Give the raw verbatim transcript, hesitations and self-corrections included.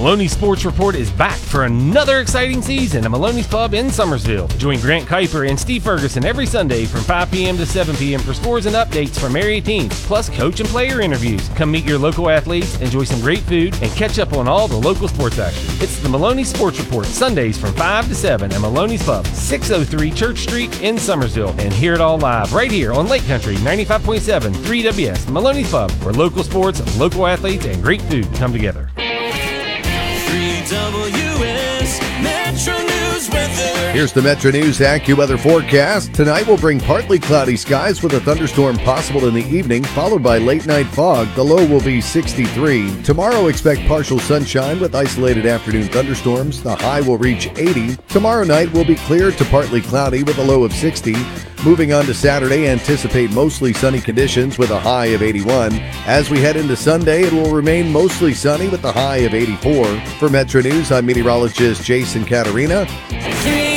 Maloney Sports Report is back for another exciting season at Maloney's Pub in Summersville. Join Grant Kuiper and Steve Ferguson every Sunday from five p.m. to seven p.m. for scores and updates from area teams, plus coach and player interviews. Come meet your local athletes, enjoy some great food, and catch up on all the local sports action. It's the Maloney Sports Report, Sundays from five to seven at Maloney's Pub, six oh three Church Street in Summersville. And hear it all live right here on Lake Country ninety-five point seven three W S, Maloney's Pub, where local sports, local athletes, and great food come together. three W S Metro News weather. Here's the Metro News AccuWeather forecast. Tonight will bring partly cloudy skies with a thunderstorm possible in the evening, followed by late night fog. The low will be sixty-three. Tomorrow expect partial sunshine with isolated afternoon thunderstorms. The high will reach eighty. Tomorrow night will be clear to partly cloudy with a low of sixty. Moving on to Saturday, anticipate mostly sunny conditions with a high of eighty-one. As we head into Sunday, it will remain mostly sunny with a high of eighty-four. For Metro News, I'm meteorologist Jason Caterina.